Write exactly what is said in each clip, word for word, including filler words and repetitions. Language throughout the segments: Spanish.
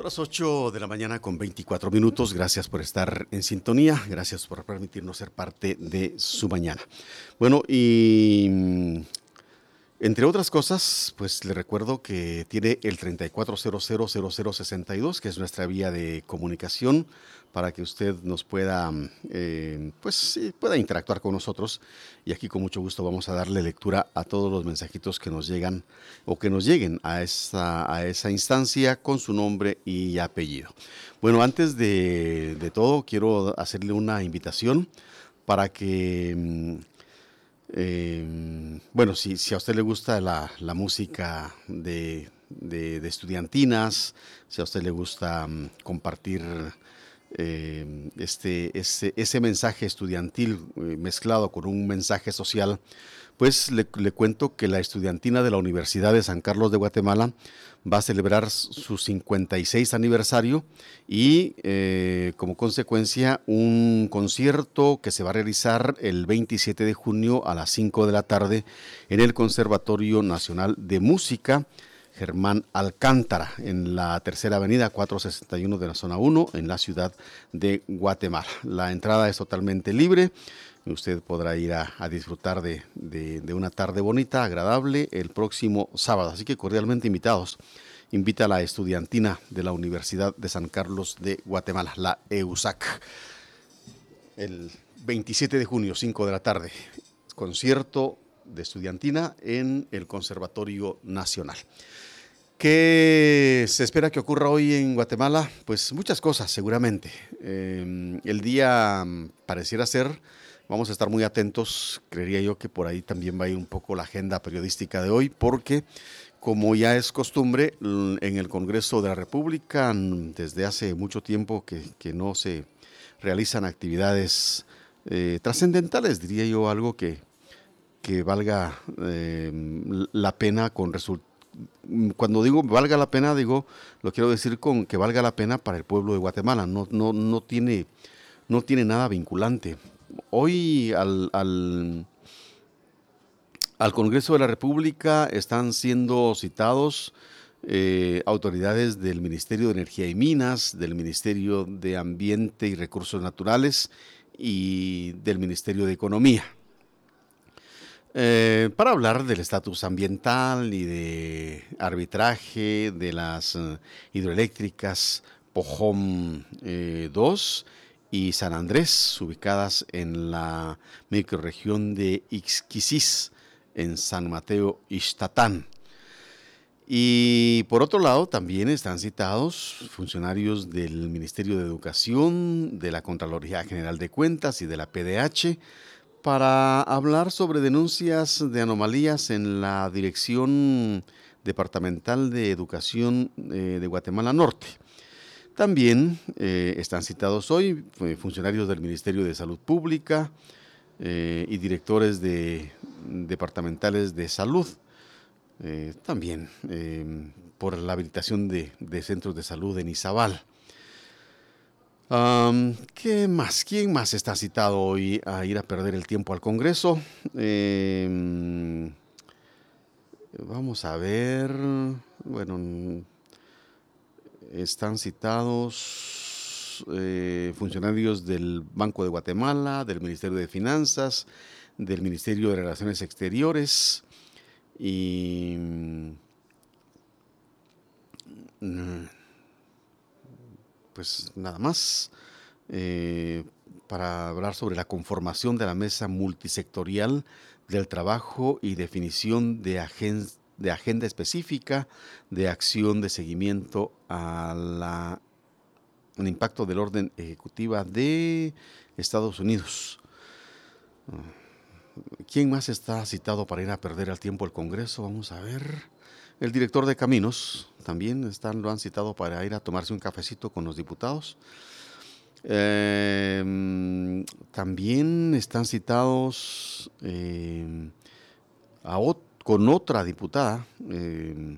Son las ocho de la mañana con veinticuatro minutos. Gracias por estar en sintonía. Gracias por permitirnos ser parte de su mañana. Bueno, y mm, entre otras cosas, pues le recuerdo que tiene el treinta y cuatro cero cero cero cero sesenta y dos, que es nuestra vía de comunicación, para que usted nos pueda, mm, eh, pues sí, pueda interactuar con nosotros. Y aquí con mucho gusto vamos a darle lectura a todos los mensajitos que nos llegan o que nos lleguen a esa, a esa instancia con su nombre y apellido. Bueno, antes de, de todo, quiero hacerle una invitación para que, mm, eh, bueno, si, si a usted le gusta la, la música de, de- de estudiantinas, si a usted le gusta mm, compartir eh, este, ese, ese mensaje estudiantil eh, mezclado con un mensaje social, pues le, le cuento que la estudiantina de la Universidad de San Carlos de Guatemala va a celebrar su cincuenta y seis aniversario y eh, como consecuencia un concierto que se va a realizar el veintisiete de junio a las cinco de la tarde en el Conservatorio Nacional de Música Germán Alcántara, en la tercera avenida cuatrocientos sesenta y uno de la zona uno, en la ciudad de Guatemala. La entrada es totalmente libre. Usted podrá ir a, a disfrutar de, de- de una tarde bonita, agradable, el próximo sábado. Así que cordialmente invitados. Invita a la estudiantina de la Universidad de San Carlos de Guatemala, la E U S A C. El veintisiete de junio, cinco de la tarde, concierto de estudiantina en el Conservatorio Nacional. ¿Qué se espera que ocurra hoy en Guatemala? Pues muchas cosas, seguramente. Eh, el día mm, pareciera ser, vamos a estar muy atentos, creería yo que por ahí también va a ir un poco la agenda periodística de hoy, porque como ya es costumbre, l- en el Congreso de la República, mm, desde hace mucho tiempo que, que no se realizan actividades eh, trascendentales, diría yo, algo que, que valga eh, la pena con resultados. Cuando digo valga la pena, digo, lo quiero decir con que valga la pena para el pueblo de Guatemala. No, no, no tiene, no tiene nada vinculante. Hoy al, al, al Congreso de la República están siendo citados eh, autoridades del Ministerio de Energía y Minas, del Ministerio de Ambiente y Recursos Naturales y del Ministerio de Economía. Eh, para hablar del estatus ambiental y de arbitraje de las eh, hidroeléctricas Pojón eh, dos y San Andrés, ubicadas en la microrregión de Ixquisis, en San Mateo Ixtatán. Y por otro lado, también están citados funcionarios del Ministerio de Educación, de la Contraloría General de Cuentas y de la P D H para hablar sobre denuncias de anomalías en la Dirección Departamental de Educación eh, de Guatemala Norte. También eh, están citados hoy eh, funcionarios del Ministerio de Salud Pública eh, y directores de, departamentales de salud. Eh, también eh, por la habilitación de, de centros de salud en Izabal. Um, ¿Qué más? ¿Quién más está citado hoy a ir a perder el tiempo al Congreso? Eh, vamos a ver. Bueno, mm, están citados eh, funcionarios del Banco de Guatemala, del Ministerio de Finanzas, del Ministerio de Relaciones Exteriores y mm, pues nada más. eh, para hablar sobre la conformación de la mesa multisectorial del trabajo y definición de, agen de agenda específica de acción de seguimiento a la, al impacto del orden ejecutiva de Estados Unidos. ¿Quién más está citado para ir a perder el tiempo al Congreso? Vamos a ver. El director de Caminos también están, lo han citado para ir a tomarse un cafecito con los diputados. Eh, también están citados eh, a ot con otra diputada, eh,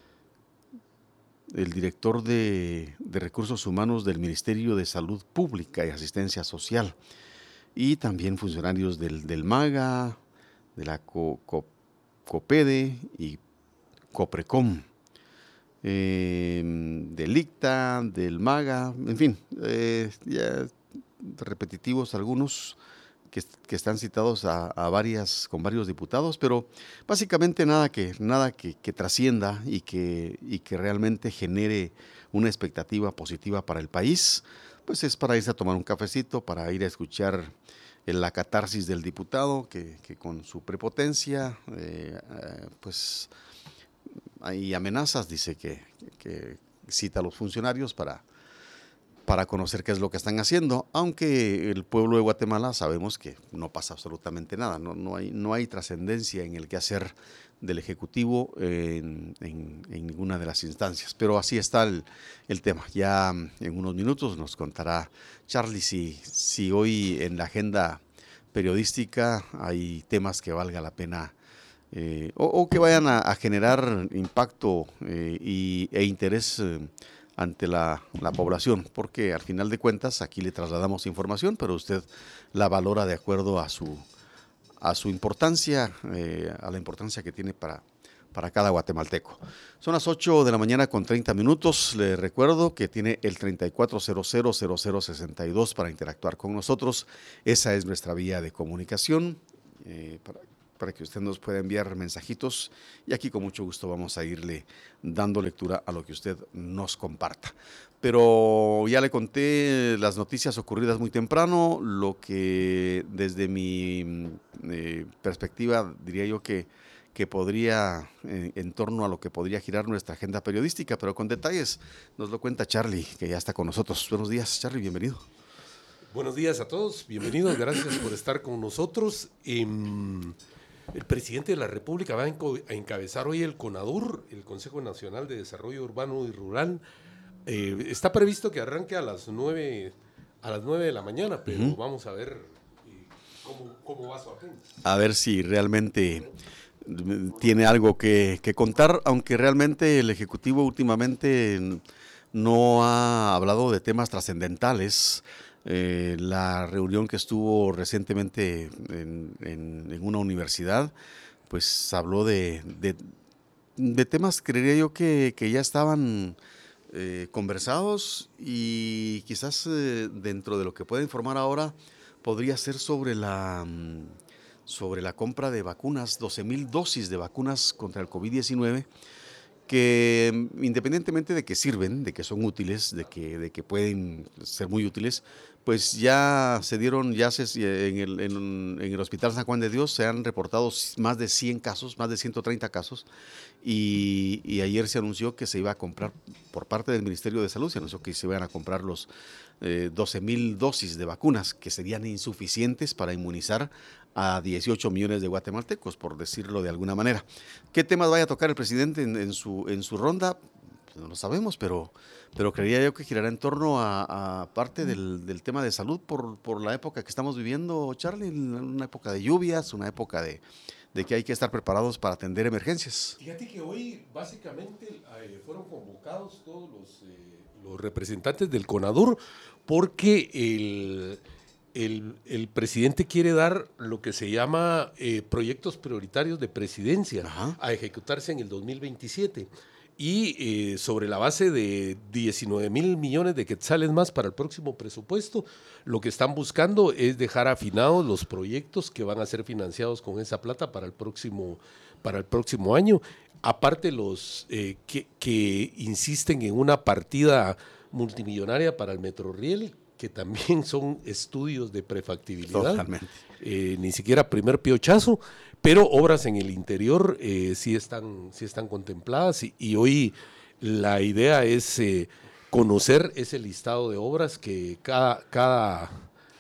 el director de, de Recursos Humanos del Ministerio de Salud Pública y Asistencia Social, y también funcionarios del, del MAGA, de la Co Co COPEDE y COPRECOM. Eh, del ICTA, del MAGA, en fin, eh, ya repetitivos algunos que, que están citados a, a varias, con varios diputados, pero básicamente nada que, nada que, que trascienda y que, y que realmente genere una expectativa positiva para el país. Pues es para irse a tomar un cafecito, para ir a escuchar la catarsis del diputado que, que con su prepotencia, eh, eh, pues hay amenazas, dice que, que cita a los funcionarios para, para conocer qué es lo que están haciendo, aunque el pueblo de Guatemala sabemos que no pasa absolutamente nada, no, no hay, no hay trascendencia en el quehacer del Ejecutivo en, en, en ninguna de las instancias, pero así está el, el tema. Ya en unos minutos nos contará Charlie si, si hoy en la agenda periodística hay temas que valga la pena eh, o, o que vayan a, a generar impacto eh, y, e interés eh, ante la, la población, porque al final de cuentas aquí le trasladamos información, pero usted la valora de acuerdo a su a su importancia, eh, a la importancia que tiene para, para cada guatemalteco. Son las ocho de la mañana con treinta minutos. Le recuerdo que tiene el treinta y cuatro cero cero cero cero sesenta y dos para interactuar con nosotros. Esa es nuestra vía de comunicación eh, para, para que usted nos pueda enviar mensajitos y aquí con mucho gusto vamos a irle dando lectura a lo que usted nos comparta. Pero ya le conté las noticias ocurridas muy temprano, lo que desde mi eh, perspectiva diría yo que, que podría, eh, en torno a lo que podría girar nuestra agenda periodística, pero con detalles nos lo cuenta Charlie, que ya está con nosotros. Buenos días, Charlie, bienvenido. Buenos días a todos, bienvenidos, gracias por estar con nosotros. Eh, el presidente de la República va a encabezar hoy el CONADUR, el Consejo Nacional de Desarrollo Urbano y Rural. Eh, está previsto que arranque a las nueve a las nueve de la mañana, pero uh-huh. vamos a ver eh, cómo, cómo va su agenda. A ver si realmente tiene algo que, que contar, aunque realmente el Ejecutivo últimamente no ha hablado de temas trascendentales. Eh, la reunión que estuvo recientemente en, en, en una universidad, pues habló de, de, de temas, creería yo, que, que ya estaban Eh, conversados y quizás eh, dentro de lo que pueda informar ahora podría ser sobre la, sobre la compra de vacunas, doce mil dosis de vacunas contra el COVID diecinueve, que independientemente de que sirven, de que son útiles, de que, de que pueden ser muy útiles, pues ya se dieron, ya se, en, el, en, en el Hospital San Juan de Dios se han reportado más de cien casos, más de ciento treinta casos, y, y ayer se anunció que se iba a comprar por parte del Ministerio de Salud, se anunció que se iban a comprar los eh, doce mil dosis de vacunas, que serían insuficientes para inmunizar a dieciocho millones de guatemaltecos, por decirlo de alguna manera. ¿Qué temas vaya a tocar el presidente en, en, su, en su ronda? Pues no lo sabemos, pero, pero creería yo que girará en torno a, a parte del, del tema de salud por, por la época que estamos viviendo, Charlie, una época de lluvias, una época de, de que hay que estar preparados para atender emergencias. Fíjate que hoy básicamente eh, fueron convocados todos los, eh, los representantes del CONADUR porque el... El, el presidente quiere dar lo que se llama eh, proyectos prioritarios de presidencia Ajá. a ejecutarse en el dos mil veintisiete y eh, sobre la base de diecinueve mil millones de quetzales más para el próximo presupuesto, lo que están buscando es dejar afinados los proyectos que van a ser financiados con esa plata para el próximo, para el próximo año, aparte los eh, que, que insisten en una partida multimillonaria para el Metroriel, que también son estudios de prefactibilidad, Totalmente. Eh, ni siquiera primer piochazo, pero obras en el interior eh, sí, están, sí están contempladas y, y hoy la idea es eh, conocer ese listado de obras que cada, cada,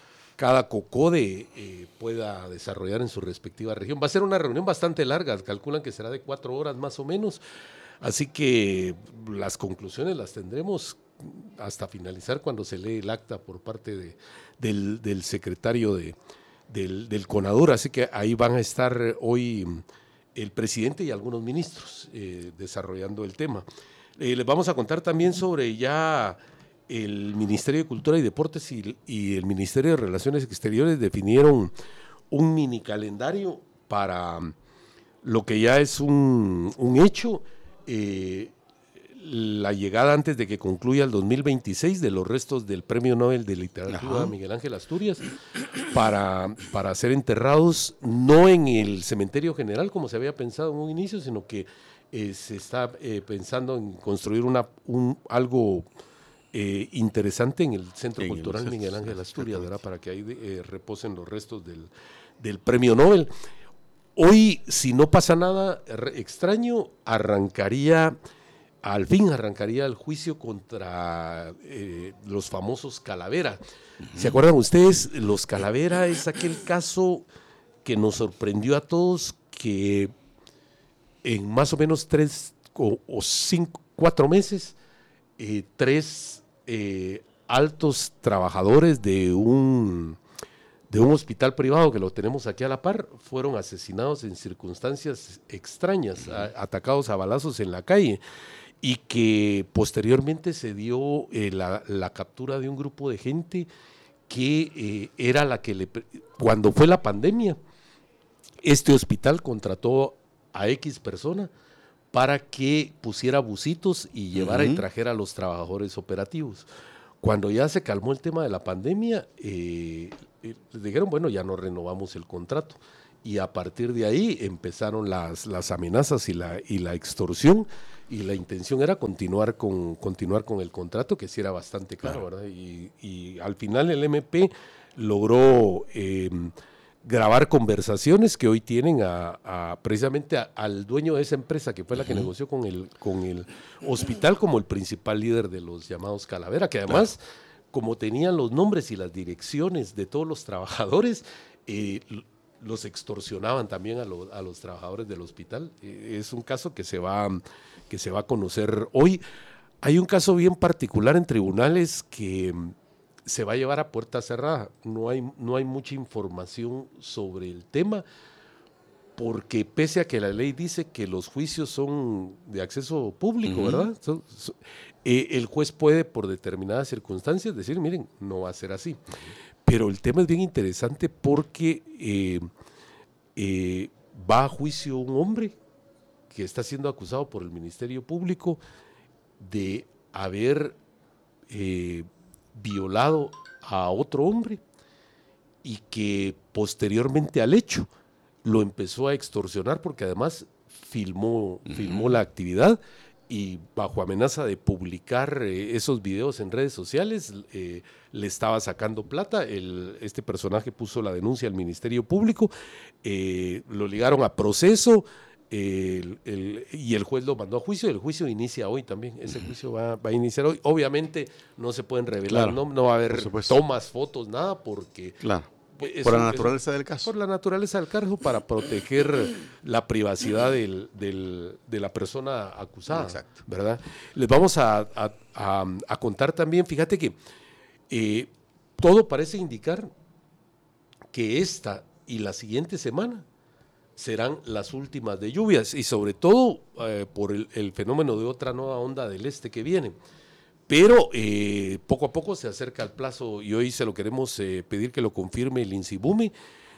cada COCODE eh, pueda desarrollar en su respectiva región. Va a ser una reunión bastante larga, calculan que será de cuatro horas más o menos, así que las conclusiones las tendremos hasta finalizar cuando se lee el acta por parte de, del, del secretario de, del, del CONADUR, así que ahí van a estar hoy el presidente y algunos ministros eh, desarrollando el tema. Eh, les vamos a contar también sobre ya el Ministerio de Cultura y Deportes y, y el Ministerio de Relaciones Exteriores definieron un mini calendario para lo que ya es un, un hecho. Eh, la llegada antes de que concluya el dos mil veintiséis de los restos del Premio Nobel de Literatura Ajá. Miguel Ángel Asturias para, para ser enterrados no en el cementerio general como se había pensado en un inicio, sino que eh, se está eh, pensando en construir una, un, algo eh, interesante en el Centro en Cultural el Miguel Ángel Asturias, ¿verdad? Para que ahí eh, reposen los restos del, del Premio Nobel. Hoy, si no pasa nada extraño, arrancaría... Al fin arrancaría el juicio contra eh, los famosos Calavera. Uh-huh. ¿Se acuerdan ustedes? Los Calavera es aquel caso que nos sorprendió a todos, que en más o menos tres o, o cinco, cuatro meses, eh, tres eh, altos trabajadores de un, de un hospital privado que lo tenemos aquí a la par fueron asesinados en circunstancias extrañas, uh-huh. a, atacados a balazos en la calle. Y que posteriormente se dio eh, la, la captura de un grupo de gente que eh, era la que le... Cuando fue la pandemia, este hospital contrató a X persona para que pusiera busitos y llevara uh-huh. y trajera a los trabajadores operativos. Cuando ya se calmó el tema de la pandemia, eh, eh, dijeron, bueno, ya no renovamos el contrato. Y a partir de ahí empezaron las, las amenazas y la, y la extorsión, y la intención era continuar con, continuar con el contrato, que sí era bastante caro, claro. ¿verdad? Y, y al final el M P logró eh, grabar conversaciones que hoy tienen a, a precisamente a, al dueño de esa empresa, que fue la que uh-huh. negoció con el, con el hospital, como el principal líder de los llamados Calavera, que además, claro. como tenían los nombres y las direcciones de todos los trabajadores, eh, los extorsionaban también a, lo, a los trabajadores del hospital. Eh, es un caso que se va, que se va a conocer hoy. Hay un caso bien particular en tribunales que se va a llevar a puerta cerrada. No hay, no hay mucha información sobre el tema, porque pese a que la ley dice que los juicios son de acceso público, uh-huh. ¿verdad? So, so, eh, el juez puede, por determinadas circunstancias, decir, miren, no va a ser así. Pero el tema es bien interesante porque eh, eh, va a juicio un hombre que está siendo acusado por el Ministerio Público de haber eh, violado a otro hombre y que posteriormente al hecho lo empezó a extorsionar porque además filmó, uh-huh. filmó la actividad. Y bajo amenaza de publicar eh, esos videos en redes sociales, eh, le estaba sacando plata. El, este personaje puso la denuncia al Ministerio Público, eh, lo ligaron a proceso eh, el, el, y el juez lo mandó a juicio. El juicio inicia hoy también, ese juicio va, va a iniciar hoy. Obviamente no se pueden revelar, claro, no, no va a haber tomas, fotos, nada, porque... Claro. Pues por la naturaleza del caso. Por la naturaleza del caso, para proteger la privacidad del, del, de la persona acusada. Exacto. ¿Verdad? Les vamos a, a, a, a contar también, fíjate que eh, todo parece indicar que esta y la siguiente semana serán las últimas de lluvias, y sobre todo eh, por el, el fenómeno de otra nueva onda del este que viene. Pero eh, poco a poco se acerca el plazo, y hoy se lo queremos eh, pedir que lo confirme el INSIBUME,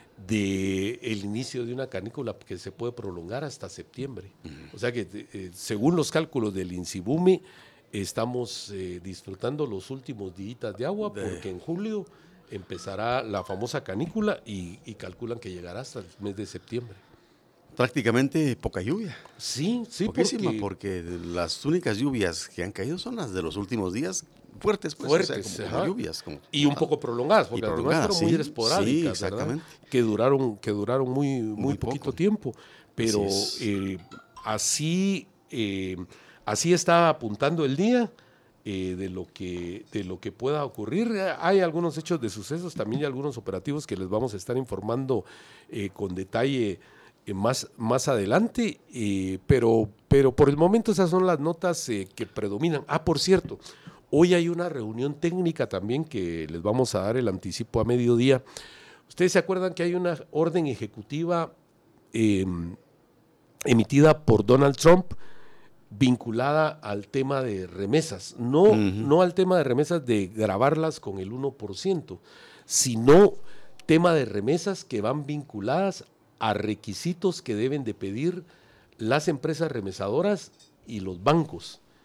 de el inicio de una canícula que se puede prolongar hasta septiembre. Uh-huh. O sea que eh, según los cálculos del INSIBUME estamos eh, disfrutando los últimos días de agua, de... porque en julio empezará la famosa canícula y, y calculan que llegará hasta el mes de septiembre. Prácticamente poca lluvia. Sí, sí. Poquísima, porque... porque las únicas lluvias que han caído son las de los últimos días, fuertes, pues, fuertes, o sea, como lluvias. Como, y un poco prolongadas, porque las demás fueron sí, muy esporádicas, sí, exactamente. ¿verdad? Que duraron, que duraron muy, muy, muy poquito poco. tiempo. Pero eh, así, eh, así está apuntando el día. Eh, de lo que de lo que pueda ocurrir. Hay algunos hechos de sucesos, también hay algunos operativos que les vamos a estar informando eh, con detalle eh, más, más adelante, eh, pero, pero por el momento esas son las notas eh, que predominan. Ah, por cierto, hoy hay una reunión técnica también que les vamos a dar el anticipo a mediodía. Ustedes se acuerdan que hay una orden ejecutiva eh, emitida por Donald Trump, vinculada al tema de remesas, no, uh-huh. no al tema de remesas de grabarlas con el uno por ciento, sino tema de remesas que van vinculadas a requisitos que deben de pedir las empresas remesadoras y los bancos.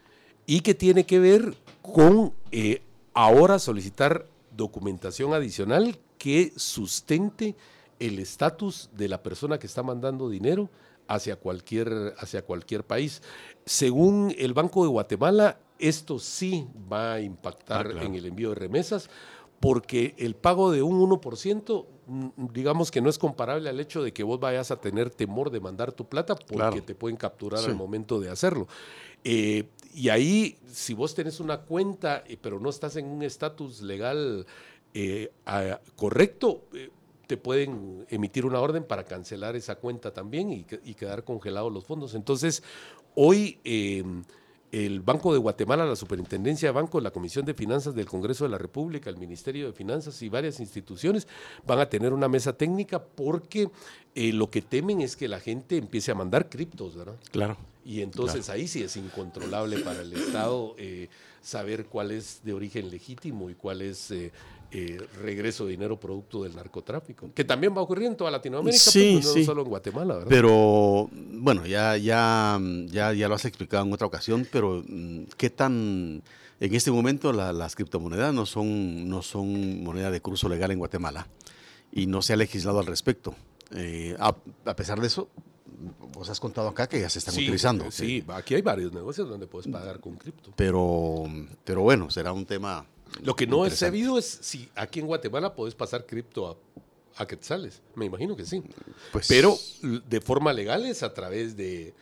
y que tiene que ver con eh, ahora solicitar documentación adicional que sustente el estatus de la persona que está mandando dinero hacia cualquier, hacia cualquier país. Según el Banco de Guatemala, esto sí va a impactar ah, claro. en el envío de remesas, porque el pago de un uno por ciento, digamos que no es comparable al hecho de que vos vayas a tener temor de mandar tu plata porque claro. te pueden capturar sí. al momento de hacerlo. Eh, y ahí, si vos tenés una cuenta, eh, pero no estás en un estatus legal eh, a, correcto, eh, te pueden emitir una orden para cancelar esa cuenta también y, y quedar congelados los fondos. Entonces, hoy eh, el Banco de Guatemala, la Superintendencia de Bancos, la Comisión de Finanzas del Congreso de la República, el Ministerio de Finanzas y varias instituciones van a tener una mesa técnica porque eh, lo que temen es que la gente empiece a mandar criptos, ¿verdad? Claro. Y entonces claro. ahí sí es incontrolable para el Estado eh, saber cuál es de origen legítimo y cuál es eh, eh, regreso de dinero producto del narcotráfico, que también va a ocurrir en toda Latinoamérica, sí, pero no sí. solo en Guatemala, ¿verdad? Pero bueno, ya, ya, ya, ya lo has explicado en otra ocasión, pero ¿qué tan en este momento la, las criptomonedas no son, no son moneda de curso legal en Guatemala y no se ha legislado al respecto? Eh, a, a pesar de eso, vos has contado acá que ya se están sí, utilizando. Sí, sí, aquí hay varios negocios donde puedes pagar con cripto. Pero, pero bueno, será un tema. Lo que no he sabido es si aquí en Guatemala podés pasar cripto a, a quetzales. Me imagino que sí. Pues, pero de forma legal es a través de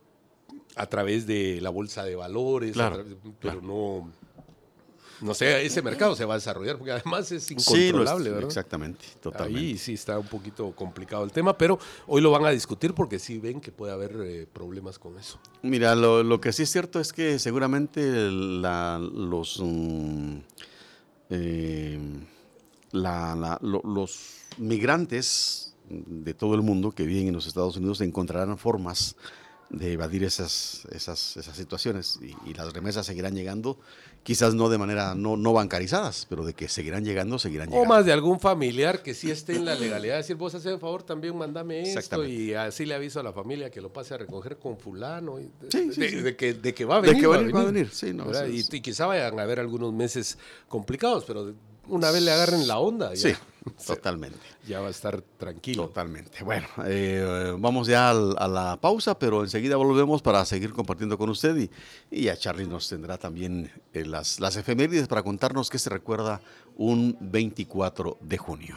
a través de la bolsa de valores, claro, través, pero claro. no. No sé, ese mercado se va a desarrollar porque además es incontrolable, sí, es, ¿verdad? Exactamente, totalmente. Ahí sí está un poquito complicado el tema, pero hoy lo van a discutir porque sí ven que puede haber eh, problemas con eso. Mira, lo, lo que sí es cierto es que seguramente la, los, um, eh, la, la, lo, los migrantes de todo el mundo que viven en los Estados Unidos encontrarán formas de evadir esas, esas, esas situaciones y, y las remesas seguirán llegando, quizás no de manera no, no bancarizadas, pero de que seguirán llegando, seguirán llegando. O más de algún familiar que sí esté en la legalidad, decir, vos haces el favor, también mandame esto y así le aviso a la familia que lo pase a recoger con fulano, y de, sí, sí, de, sí. de, que, de que va a venir. De que va, va, a venir, va a venir, sí. No, y, y quizá vayan a haber algunos meses complicados, pero una vez le agarren la onda. Sí, ya, totalmente. Ya va a estar tranquilo. Totalmente. Bueno, eh, vamos ya al, a la pausa, pero enseguida volvemos para seguir compartiendo con usted y, y ya Charly nos tendrá también eh, las, las efemérides para contarnos qué se recuerda un veinticuatro de junio.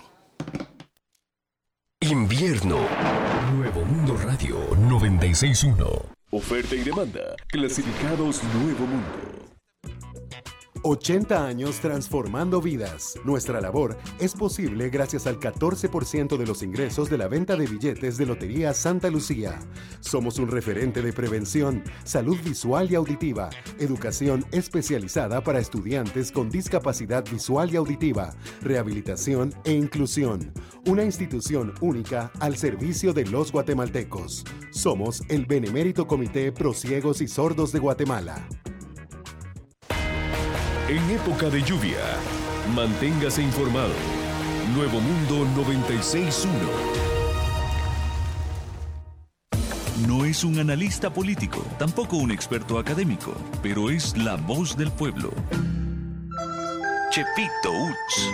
Invierno. Nuevo Mundo Radio noventa y seis punto uno. Oferta y demanda. Clasificados Nuevo Mundo. ochenta años transformando vidas. Nuestra labor es posible gracias al catorce por ciento de los ingresos de la venta de billetes de Lotería Santa Lucía. Somos un referente de prevención, salud visual y auditiva, educación especializada para estudiantes con discapacidad visual y auditiva, rehabilitación e inclusión. Una institución única al servicio de los guatemaltecos. Somos el Benemérito Comité Prociegos y Sordos de Guatemala. En época de lluvia, manténgase informado. Nuevo Mundo noventa y seis punto uno. No es un analista político, tampoco un experto académico, pero es la voz del pueblo. Chepito Uts.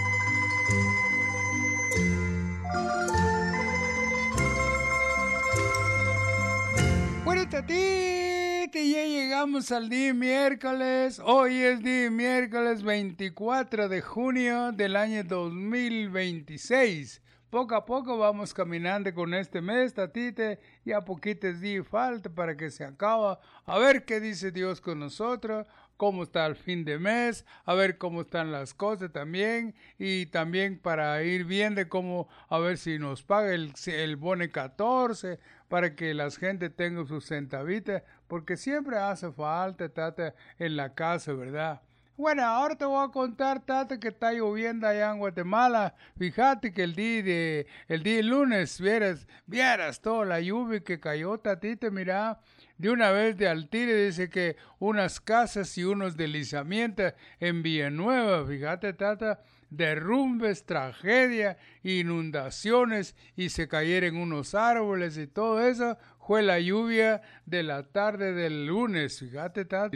¡Buenas a ti! Que ya llegamos al día miércoles. Hoy es día miércoles veinticuatro de junio del año dos mil veintiséis. Poco a poco vamos caminando con este mes, tatite. Ya poquitos días falta para que se acabe. A ver qué dice Dios con nosotros. Cómo está el fin de mes. A ver cómo están las cosas también. Y también para ir viendo cómo, a ver si nos paga el, el bone catorce. Para que la gente tenga sus centavitas, porque siempre hace falta, tata, en la casa, ¿verdad? Bueno, ahora te voy a contar, tata, que está lloviendo allá en Guatemala. Fíjate que el día de, el día lunes, vieras, vieras toda la lluvia que cayó, tatita, mira. de una vez de al tire, dice que unas casas y unos deslizamientos en Villanueva, fíjate, tata, derrumbes, tragedia, inundaciones y se cayeron unos árboles y todo eso fue la lluvia de la tarde del lunes, fíjate, tata,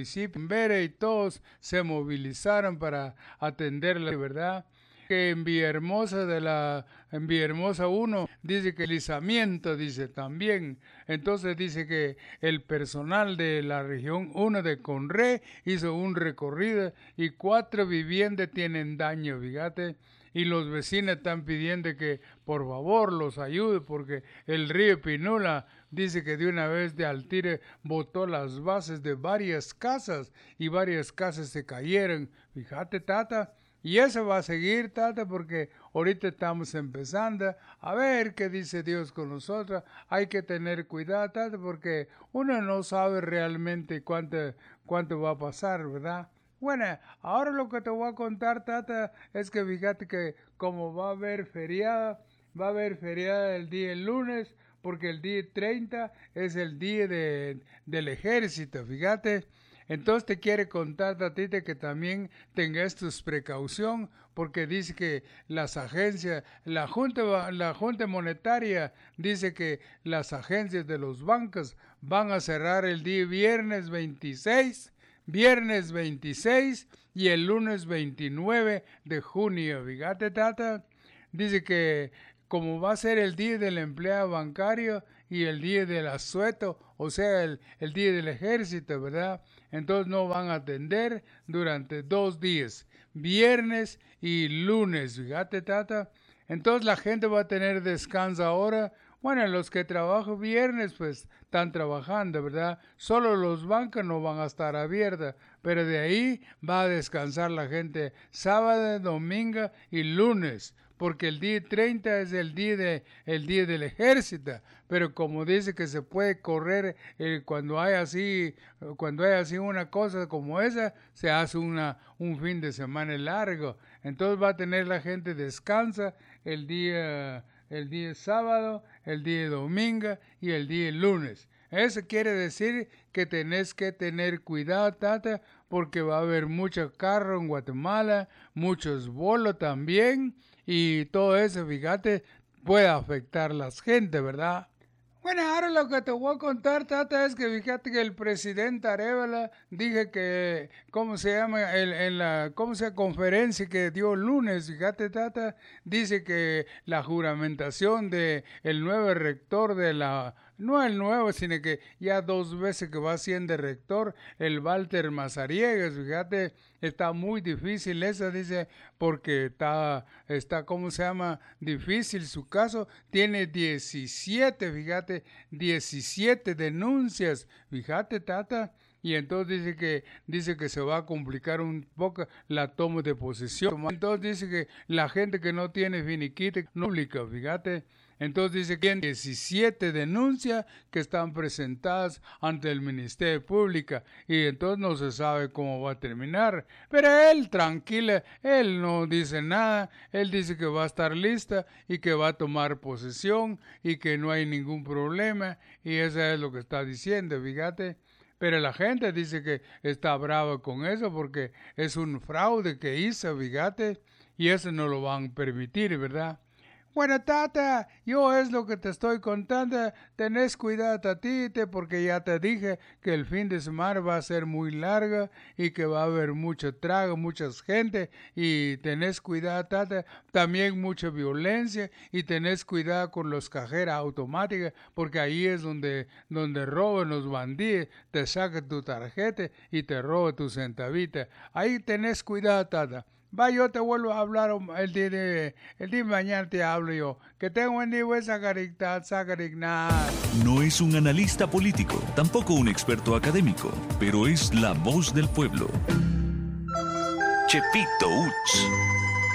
y todos se movilizaron para atenderla, ¿verdad? Que en Villahermosa de la en Villahermosa uno dice que el deslizamiento, dice también. Entonces dice que el personal de la región uno de Conré hizo un recorrido y cuatro viviendas tienen daño, fíjate. Y los vecinos están pidiendo que por favor los ayude porque el río Pinula dice que de una vez de al tire botó las bases de varias casas y varias casas se cayeron. Fíjate, tata. Y eso va a seguir, tata, porque ahorita estamos empezando a ver qué dice Dios con nosotros. Hay que tener cuidado, tata, porque uno no sabe realmente cuánto, cuánto va a pasar, ¿verdad? Bueno, ahora lo que te voy a contar, tata, es que fíjate que como va a haber feriado, va a haber feriado el día el lunes, porque el día treinta es el día de, del ejército, fíjate. Entonces te quiere contar, tatita, que también tengas tus precaución, porque dice que las agencias, la Junta, la Junta Monetaria dice que las agencias de los bancos van a cerrar el día viernes veintiséis, viernes veintiséis y el lunes veintinueve de junio. Fíjate, tata, dice que como va a ser el día del empleado bancario y el día del asueto, o sea, el, el día del ejército, ¿verdad? Entonces no van a atender durante dos días, viernes y lunes, fíjate, tata. Entonces la gente va a tener descanso ahora. Bueno, los que trabajan viernes, pues están trabajando, ¿verdad? Solo los bancos no van a estar abiertos, pero de ahí va a descansar la gente sábado, domingo y lunes. Porque el día treinta es el día, de, el día del ejército, pero como dice que se puede correr eh, cuando hay así cuando hay así una cosa como esa, se hace una un fin de semana largo. Entonces va a tener la gente descansa el día el día sábado, el día domingo y el día lunes. Eso quiere decir que tenés que tener cuidado, tata, porque va a haber mucho carro en Guatemala, muchos vuelos también, y todo eso, fíjate, puede afectar a la gente, ¿verdad? Bueno, ahora lo que te voy a contar, tata, es que fíjate que el presidente Arevalo dije que, ¿cómo se llama? El, en la, ¿cómo se llama? Conferencia que dio el lunes, fíjate, tata, dice que la juramentación de el nuevo rector de la, no el nuevo, sino que ya dos veces que va siendo rector, el Walter Mazariegas, fíjate, está muy difícil eso, dice, porque está, está, ¿cómo se llama? Difícil su caso, tiene diecisiete, fíjate, diecisiete denuncias, fíjate, tata, y entonces dice que dice que se va a complicar un poco la toma de posesión. Entonces dice que la gente que no tiene finiquito pública, fíjate. Entonces dice que hay diecisiete denuncias que están presentadas ante el Ministerio Público y entonces no se sabe cómo va a terminar. Pero él, tranquila, él no dice nada, él dice que va a estar lista y que va a tomar posesión y que no hay ningún problema y eso es lo que está diciendo, fíjate. Pero la gente dice que está brava con eso porque es un fraude que hizo, fíjate, y eso no lo van a permitir, ¿verdad? Bueno, tata, yo es lo que te estoy contando, tenés cuidado, tatite, porque ya te dije que el fin de semana va a ser muy largo y que va a haber mucho trago, mucha gente, y tenés cuidado, tata, también mucha violencia, y tenés cuidado con los cajeras automáticas, porque ahí es donde, donde roban los bandidos, te sacan tu tarjeta y te roban tu centavita. Ahí tenés cuidado, tata. Va, yo te vuelvo a hablar el día de, el día de mañana te hablo yo. Que tengo buen día, pues, Sacarigtat, Sacarignac. No es un analista político, tampoco un experto académico, pero es la voz del pueblo. Chepito Uch.